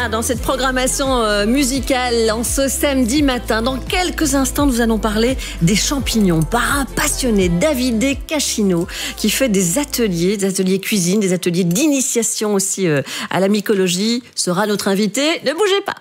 Voilà, dans cette programmation musicale en ce samedi matin, dans quelques instants, nous allons parler des champignons par un passionné, Davide Cascino, qui fait des ateliers cuisine, des ateliers d'initiation aussi à la mycologie, sera notre invité. Ne bougez pas.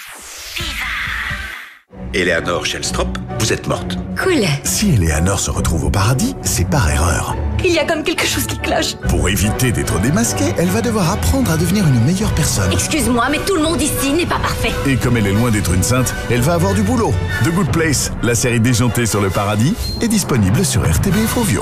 Eleanor Shellstrop, vous êtes morte. Cool. Si Eleanor se retrouve au paradis, c'est par erreur. Il y a comme quelque chose qui cloche. Pour éviter d'être démasquée, elle va devoir apprendre à devenir une meilleure personne. Excuse-moi, mais tout le monde ici n'est pas parfait. Et comme elle est loin d'être une sainte, elle va avoir du boulot. The Good Place, la série déjantée sur le paradis, est disponible sur RTBF Ovio.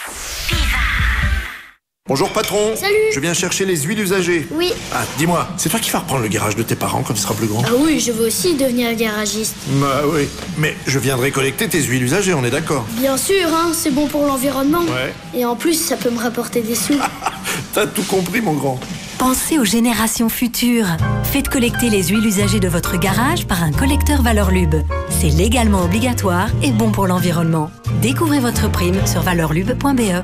Bonjour patron. Salut. Je viens chercher les huiles usagées. Oui. Ah, dis-moi, c'est toi qui vas reprendre le garage de tes parents quand tu seras plus grand? Ah oui, je veux aussi devenir garagiste. Bah oui. Mais je viendrai collecter tes huiles usagées, on est d'accord? Bien sûr, hein, c'est bon pour l'environnement. Ouais. Et en plus, ça peut me rapporter des sous. T'as tout compris, mon grand. Pensez aux générations futures. Faites collecter les huiles usagées de votre garage par un collecteur Valorlub. C'est légalement obligatoire et bon pour l'environnement. Découvrez votre prime sur valorlub.be.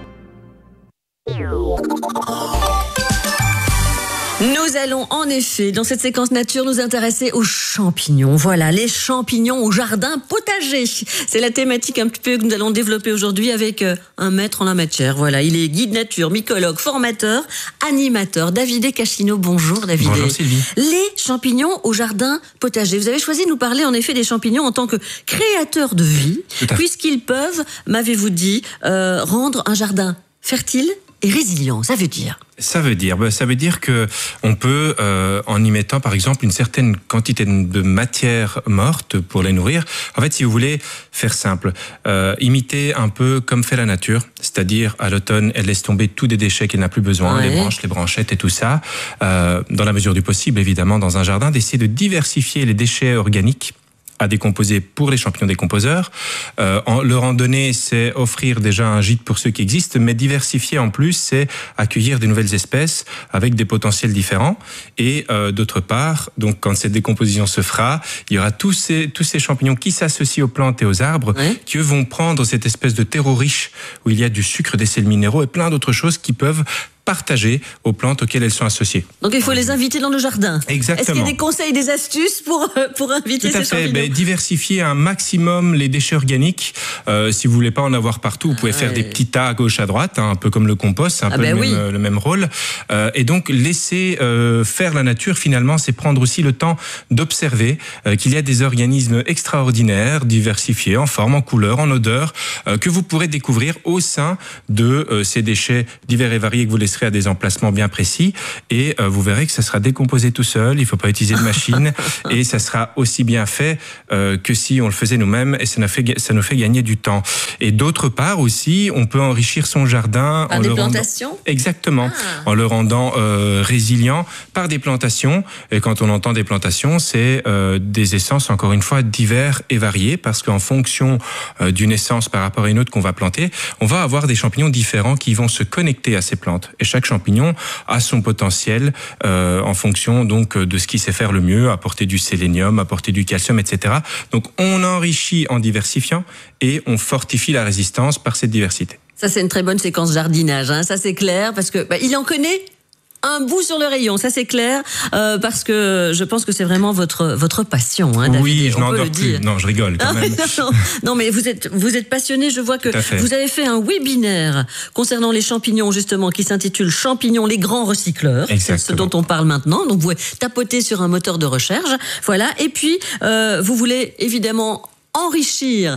Nous allons en effet, dans cette séquence nature, nous intéresser aux champignons. Voilà, les champignons au jardin potager. C'est la thématique un petit peu que nous allons développer aujourd'hui avec un maître en la matière. Voilà, il est guide nature, mycologue, formateur, animateur. Davide Cascino, bonjour Davide. Bonjour Sylvie. Les champignons au jardin potager. Vous avez choisi de nous parler en effet des champignons en tant que créateurs de vie, puisqu'ils peuvent, m'avez-vous dit, rendre un jardin fertile et résilient. Ça veut dire que on peut, en y mettant par exemple une certaine quantité de matière morte pour les nourrir. En fait, si vous voulez faire simple, imiter un peu comme fait la nature, c'est-à-dire à l'automne, elle laisse tomber tous des déchets qu'elle n'a plus besoin, les branches, les branchettes et tout ça, dans la mesure du possible évidemment dans un jardin, d'essayer de diversifier les déchets organiques à décomposer pour les champignons décomposeurs. Leur en donner, c'est offrir déjà un gîte pour ceux qui existent, mais diversifier en plus, c'est accueillir des nouvelles espèces avec des potentiels différents. Et d'autre part, donc quand cette décomposition se fera, il y aura tous ces champignons qui s'associent aux plantes et aux arbres, qui eux vont prendre cette espèce de terreau riche où il y a du sucre, des sels minéraux et plein d'autres choses qui peuvent partager aux plantes auxquelles elles sont associées. Donc il faut les inviter dans le jardin. Exactement. Est-ce qu'il y a des conseils, des astuces pour inviter ces champignons? Diversifier un maximum les déchets organiques. Si vous voulez pas en avoir partout, vous pouvez faire des petits tas à gauche, à droite, un peu comme le compost, c'est un peu le même rôle. Et donc laisser faire la nature, finalement, c'est prendre aussi le temps d'observer qu'il y a des organismes extraordinaires, diversifiés en forme, en couleur, en odeur, que vous pourrez découvrir au sein de ces déchets divers et variés que vous laisserez à des emplacements bien précis, et vous verrez que ça sera décomposé tout seul, il ne faut pas utiliser de machine, et ça sera aussi bien fait que si on le faisait nous-mêmes, et ça nous fait gagner du temps. Et d'autre part aussi, on peut enrichir son jardin par des plantations. Exactement, en le rendant résilient par des plantations. Et quand on entend des plantations, c'est des essences, encore une fois, divers et variées, parce qu'en fonction d'une essence par rapport à une autre qu'on va planter, on va avoir des champignons différents qui vont se connecter à ces plantes. Et chaque champignon a son potentiel en fonction donc de ce qu'il sait faire le mieux, apporter du sélénium, apporter du calcium, etc. Donc on enrichit en diversifiant et on fortifie la résistance par cette diversité. Ça c'est une très bonne séquence jardinage, hein. Ça c'est clair parce que il en connaît un bout sur le rayon, ça c'est clair, parce que je pense que c'est vraiment votre passion, hein, David. Oui, je n'en dors plus. Non, je rigole quand même. Non, mais vous êtes passionné. Je vois que vous avez fait un webinaire concernant les champignons, justement, qui s'intitule Champignons, les grands recycleurs. C'est ce dont on parle maintenant. Donc, vous tapotez sur un moteur de recherche. Voilà. Et puis, vous voulez évidemment enrichir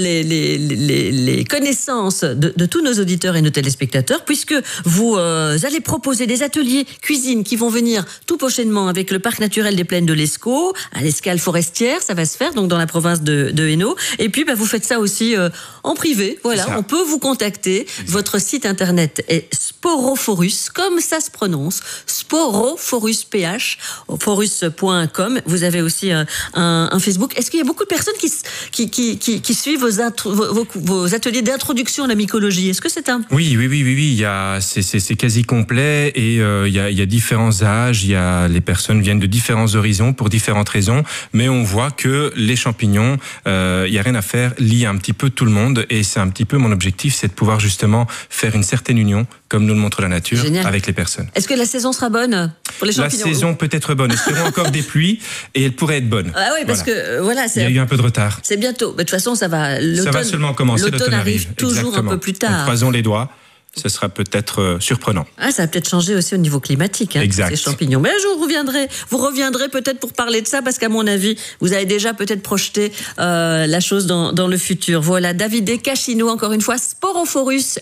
les connaissances de tous nos auditeurs et nos téléspectateurs, puisque vous allez proposer des ateliers cuisine qui vont venir tout prochainement avec le parc naturel des plaines de l'Escaut, à l'Escale forestière, ça va se faire donc dans la province de Hainaut. Et puis vous faites ça aussi en privé. Voilà, on peut vous contacter. Votre site internet est Sporophorus, comme ça se prononce, Sporophorus PH, forus.com. Vous avez aussi un Facebook. Est-ce qu'il y a beaucoup de personnes qui suivent vos ateliers d'introduction à la mycologie? Est-ce que c'est un... Oui. C'est quasi complet, et il y a différents âges, les personnes viennent de différents horizons pour différentes raisons, mais on voit que les champignons, il y a rien à faire, lient un petit peu tout le monde, et c'est un petit peu mon objectif, c'est de pouvoir justement faire une certaine union comme nous le montre la nature, Génial. avec les personnes. Est-ce que la saison sera bonne pour les champignons? La saison peut être bonne. Espérons encore des pluies et elle pourrait être bonne. Ah oui, parce que voilà, il y a eu un peu de retard. C'est bientôt. Mais de toute façon, ça va. Ça va seulement commencer. L'automne arrive toujours Exactement. un peu plus tard. Donc, croisons les doigts. Ce sera peut-être surprenant. Ah, ça va peut-être changer aussi au niveau climatique, exact. Ces champignons. Mais un jour, vous reviendrez peut-être pour parler de ça, parce qu'à mon avis, vous avez déjà peut-être projeté la chose dans le futur. Voilà, Davide Cascino, encore une fois, Sporophorus,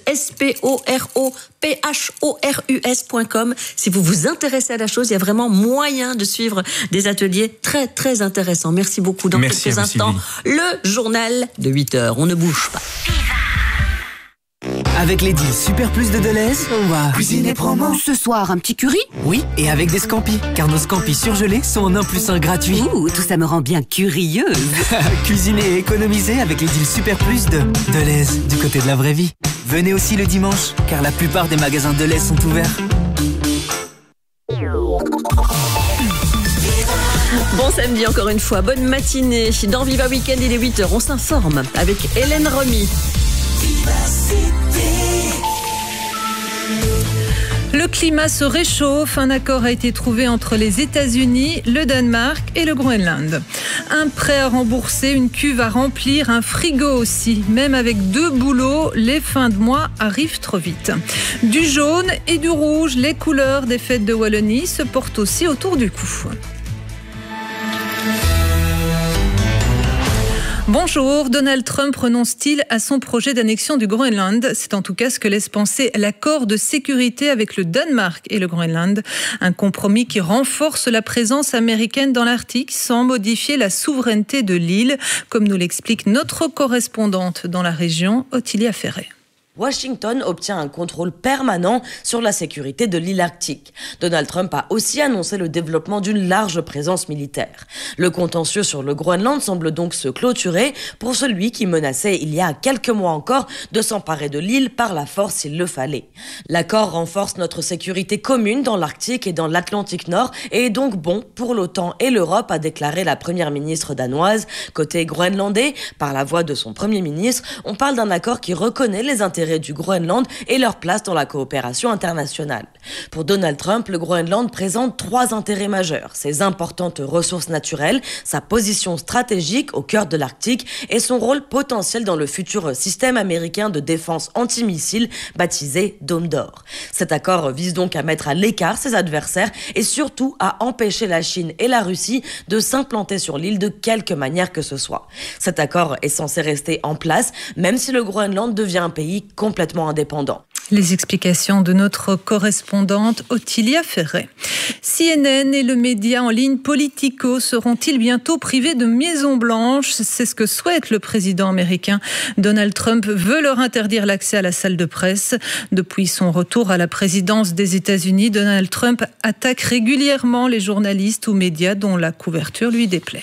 SPOROPHORUS.com. Si vous vous intéressez à la chose, il y a vraiment moyen de suivre des ateliers très, très intéressants. Merci beaucoup. Dans quelques instants, le journal de 8h. On ne bouge pas. Avec les deals Super Plus de Deleuze, on va cuisiner promo. Ce soir, un petit curry? Oui, et avec des scampis, car nos scampis surgelés sont en 1+1 gratuit. Ouh, tout ça me rend bien curieuse. Cuisiner et économiser avec les deals Super Plus de Deleuze, du côté de la vraie vie. Venez aussi le dimanche, car la plupart des magasins Deleuze sont ouverts. Bon samedi encore une fois, bonne matinée. Dans Viva Weekend, il est 8h, on s'informe avec Hélène Remy. Le climat se réchauffe. Un accord a été trouvé entre les États-Unis, le Danemark et le Groenland. Un prêt à rembourser, une cuve à remplir, un frigo aussi. Même avec 2 boulots, les fins de mois arrivent trop vite. Du jaune et du rouge, les couleurs des fêtes de Wallonie se portent aussi autour du cou. Bonjour, Donald Trump renonce-t-il à son projet d'annexion du Groenland? C'est en tout cas ce que laisse penser l'accord de sécurité avec le Danemark et le Groenland. Un compromis qui renforce la présence américaine dans l'Arctique sans modifier la souveraineté de l'île, comme nous l'explique notre correspondante dans la région, Ottilia Ferret. Washington obtient un contrôle permanent sur la sécurité de l'île arctique. Donald Trump a aussi annoncé le développement d'une large présence militaire. Le contentieux sur le Groenland semble donc se clôturer pour celui qui menaçait il y a quelques mois encore de s'emparer de l'île par la force s'il le fallait. L'accord renforce notre sécurité commune dans l'Arctique et dans l'Atlantique Nord et est donc bon pour l'OTAN et l'Europe, a déclaré la première ministre danoise. Côté groenlandais, par la voix de son premier ministre, on parle d'un accord qui reconnaît les intérêts du Groenland et leur place dans la coopération internationale. Pour Donald Trump, le Groenland présente 3 intérêts majeurs: ses importantes ressources naturelles, sa position stratégique au cœur de l'Arctique et son rôle potentiel dans le futur système américain de défense antimissile baptisé Dôme d'Or. Cet accord vise donc à mettre à l'écart ses adversaires et surtout à empêcher la Chine et la Russie de s'implanter sur l'île de quelque manière que ce soit. Cet accord est censé rester en place, même si le Groenland devient un pays complètement indépendant. Les explications de notre correspondante Ottilia Ferret. CNN et le média en ligne Politico seront-ils bientôt privés de Maison Blanche? C'est ce que souhaite le président américain. Donald Trump veut leur interdire l'accès à la salle de presse. Depuis son retour à la présidence des États-Unis, Donald Trump attaque régulièrement les journalistes ou médias dont la couverture lui déplaît.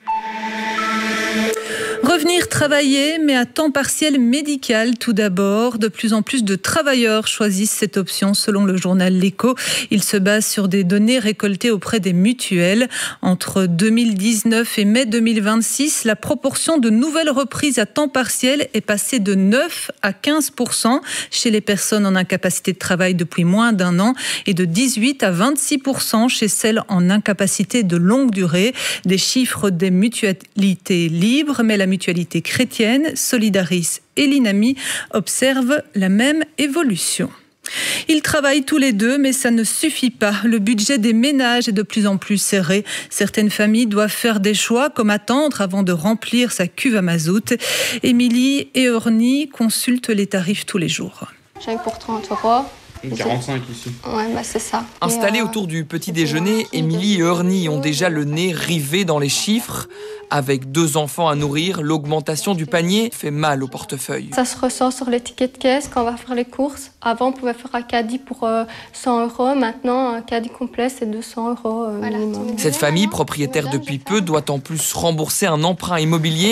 Revenir travailler, mais à temps partiel médical tout d'abord. De plus en plus de travailleurs choisissent cette option selon le journal L'Écho. Il se base sur des données récoltées auprès des mutuelles. Entre 2019 et mai 2026, la proportion de nouvelles reprises à temps partiel est passée de 9 à 15% chez les personnes en incapacité de travail depuis moins d'1 an et de 18 à 26% chez celles en incapacité de longue durée. Des chiffres des mutualités libres, mais la mutualité chrétienne, Solidaris et l'INAMI observent la même évolution. Ils travaillent tous les deux, mais ça ne suffit pas. Le budget des ménages est de plus en plus serré. Certaines familles doivent faire des choix, comme attendre avant de remplir sa cuve à mazout. Émilie et Orny consultent les tarifs tous les jours. J'ai pour 30 €. 45 ici. Ouais, bah c'est ça. Installés autour du petit déjeuner, Émilie et Ernie ont déjà le nez rivé dans les chiffres. Avec 2 enfants à nourrir, l'augmentation du panier fait mal au portefeuille. Ça se ressent sur les tickets de caisse quand on va faire les courses. Avant, on pouvait faire un caddie pour 100 €. Maintenant, un caddie complet, c'est 200 € minimum. Cette famille, propriétaire depuis peu, doit en plus rembourser un emprunt immobilier.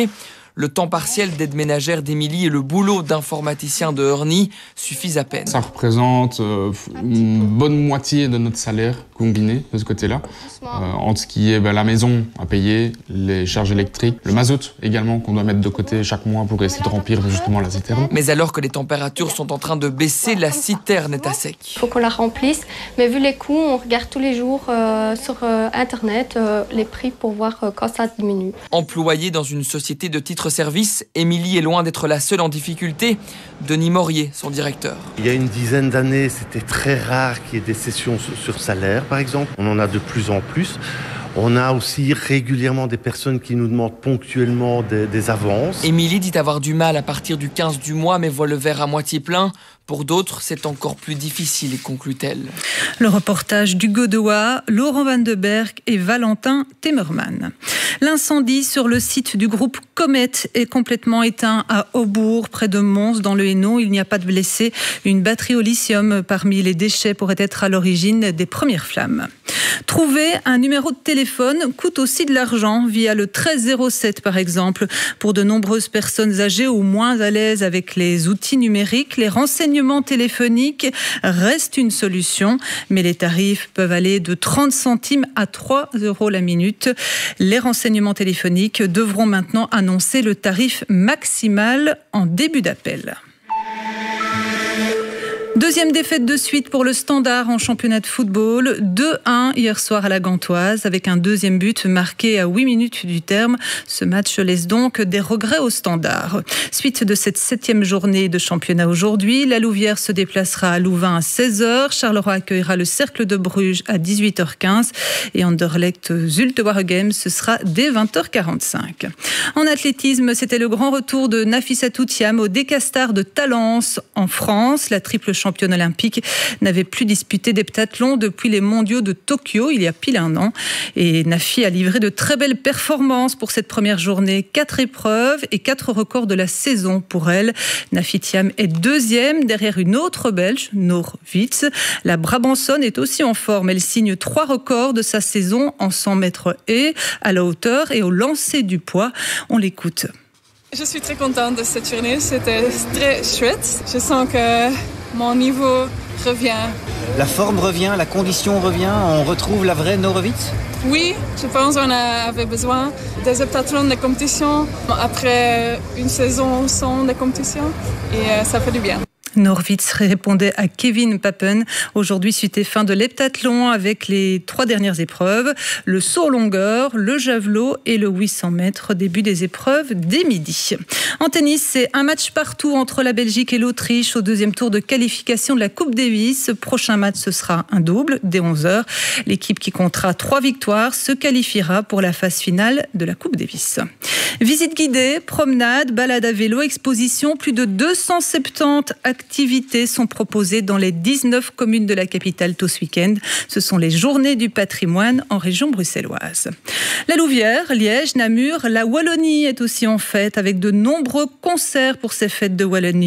Le temps partiel d'aide ménagère d'Émilie et le boulot d'informaticien de Ernie suffisent à peine. Ça représente une bonne moitié de notre salaire combiné de ce côté-là, entre ce qui est la maison à payer, les charges électriques, le mazout également qu'on doit mettre de côté chaque mois pour essayer de remplir justement la citerne. Mais alors que les températures sont en train de baisser, la citerne est à sec. Il faut qu'on la remplisse, mais vu les coûts, on regarde tous les jours sur Internet les prix pour voir quand ça diminue. Employée dans une société de titres-services, Émilie est loin d'être la seule en difficulté. Denis Morier, son directeur. Il y a une dizaine d'années, c'était très rare qu'il y ait des sessions sur salaire, par exemple. On en a de plus en plus. On a aussi régulièrement des personnes qui nous demandent ponctuellement des avances. Émilie dit avoir du mal à partir du 15 du mois, mais voit le verre à moitié plein. Pour d'autres, c'est encore plus difficile, conclut-elle. Le reportage d'Hugo Dewa, Laurent Van de Berg et Valentin Temmerman. L'incendie sur le site du groupe Comet est complètement éteint à Aubourg, près de Mons, dans le Hainaut. Il n'y a pas de blessés. Une batterie au lithium parmi les déchets pourrait être à l'origine des premières flammes. Trouver un numéro de téléphone coûte aussi de l'argent via le 1307 par exemple. Pour de nombreuses personnes âgées ou moins à l'aise avec les outils numériques, les renseignements téléphoniques restent une solution, mais les tarifs peuvent aller de 30 centimes à 3 € la minute. Les renseignements téléphoniques devront maintenant annoncer le tarif maximal en début d'appel. Deuxième défaite de suite pour le Standard en championnat de football. 2-1 hier soir à la Gantoise avec un deuxième but marqué à 8 minutes du terme. Ce match laisse donc des regrets au Standard. Suite de cette 7e journée de championnat aujourd'hui, la Louvière se déplacera à Louvain à 16h. Charleroi accueillera le Cercle de Bruges à 18h15 et Anderlecht Zulte Waregem, ce sera dès 20h45. En athlétisme, c'était le grand retour de Nafissatou Thiam au Décastar de Talence en France. La triple championne olympique n'avait plus disputé d'heptathlon depuis les mondiaux de Tokyo, il y a pile un an. Et Nafi a livré de très belles performances pour cette première journée. 4 épreuves et 4 records de la saison pour elle. Nafi Thiam est deuxième derrière une autre Belge, Noor Witz. La Brabançonne est aussi en forme. Elle signe 3 records de sa saison en 100 mètres haies, à la hauteur et au lancer du poids. On l'écoute. Je suis très contente de cette journée. C'était très chouette. Je sens que mon niveau revient. La forme revient, la condition revient, on retrouve la vraie Noor Witz? Oui, je pense qu'on avait besoin des heptathlons de compétition après une saison sans de compétition et ça fait du bien. Noor Witz répondait à Kevin Papen. Aujourd'hui, suite et fin de l'heptathlon avec les 3 dernières épreuves. Le saut en longueur, le javelot et le 800 mètres. Début des épreuves dès midi. En tennis, c'est un match partout entre la Belgique et l'Autriche au deuxième tour de qualification de la Coupe Davis. Ce prochain match, ce sera un double dès 11h. L'équipe qui comptera 3 victoires se qualifiera pour la phase finale de la Coupe Davis. Visite guidée, promenade, balade à vélo, exposition. Plus de 270 activités sont proposées dans les 19 communes de la capitale tout ce week-end. Ce sont les Journées du patrimoine en région bruxelloise. La Louvière, Liège, Namur, la Wallonie est aussi en fête avec de nombreux concerts pour ces fêtes de Wallonie.